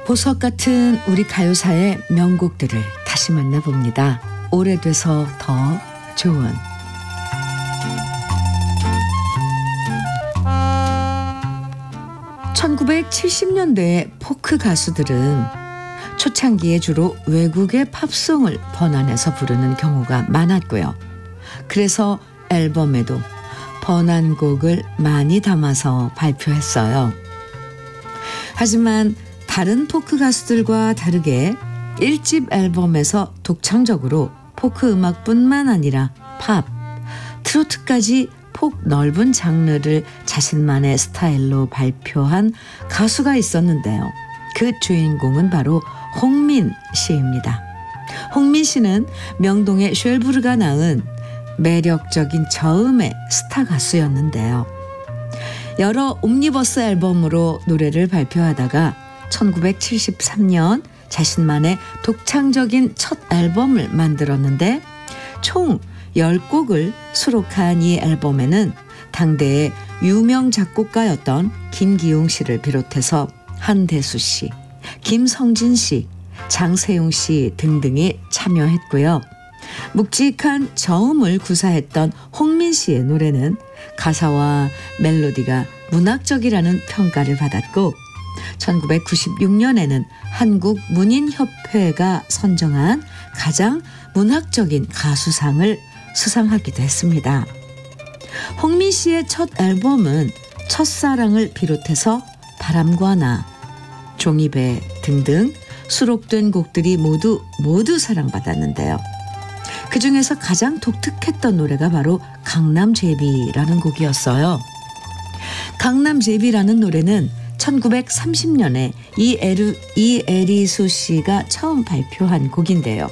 보석 같은 우리 가요사의 명곡들을 다시 만나봅니다. 오래돼서 더 좋은. (1970년대의) 포크 가수들은 초창기에 주로 외국의 팝송을 번안해서 부르는 경우가 많았고요. 그래서 앨범에도 번안곡을 많이 담아서 발표했어요. 하지만 다른 포크 가수들과 다르게 1집 앨범에서 독창적으로 포크 음악뿐만 아니라 팝, 트로트까지 폭 넓은 장르를 자신만의 스타일로 발표한 가수가 있었는데요. 그 주인공은 바로 홍민 씨입니다. 홍민 씨는 명동의 쉘브르가 낳은 매력적인 저음의 스타 가수였는데요. 여러 옴니버스 앨범으로 노래를 발표하다가 1973년 자신만의 독창적인 첫 앨범을 만들었는데 총 10곡을 수록한 이 앨범에는 당대의 유명 작곡가였던 김기용 씨를 비롯해서 한대수 씨, 김성진 씨, 장세용 씨 등등이 참여했고요. 묵직한 저음을 구사했던 홍민 씨의 노래는 가사와 멜로디가 문학적이라는 평가를 받았고 1996년에는 한국문인협회가 선정한 가장 문학적인 가수상을 수상하기도 했습니다. 홍민 씨의 첫 앨범은 첫사랑을 비롯해서 바람과 나, 종이배 등등 수록된 곡들이 모두 사랑받았는데요. 그중에서 가장 독특했던 노래가 바로 강남제비라는 곡이었어요. 강남제비라는 노래는 1930년에 이애리수 씨가 처음 발표한 곡인데요.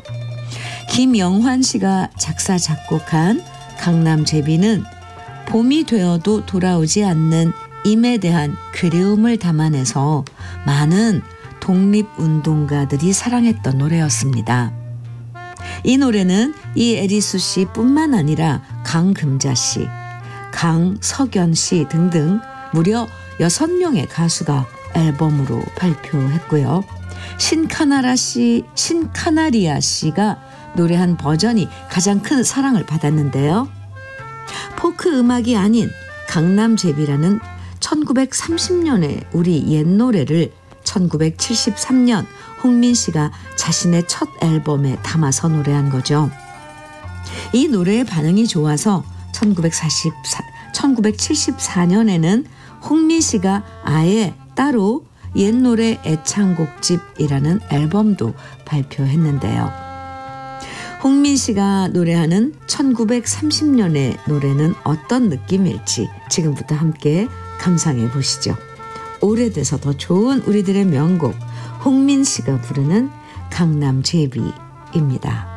김영환 씨가 작사 작곡한 강남제비는 봄이 되어도 돌아오지 않는 임에 대한 그리움을 담아내서 많은 독립운동가들이 사랑했던 노래였습니다. 이 노래는 이애리수 씨뿐만 아니라 강금자 씨, 강석연 씨 등등 무려 6명의 가수가 앨범으로 발표했고요. 신카나리아 씨가 노래한 버전이 가장 큰 사랑을 받았는데요. 포크 음악이 아닌 강남제비라는 1930년의 우리 옛 노래를 1973년 홍민 씨가 자신의 첫 앨범에 담아서 노래한 거죠. 이 노래의 반응이 좋아서 1974년에는 홍민 씨가 아예 따로 옛노래 애창곡집이라는 앨범도 발표했는데요. 홍민 씨가 노래하는 1930년의 노래는 어떤 느낌일지 지금부터 함께 감상해 보시죠. 오래돼서 더 좋은 우리들의 명곡 홍민 씨가 부르는 강남제비입니다.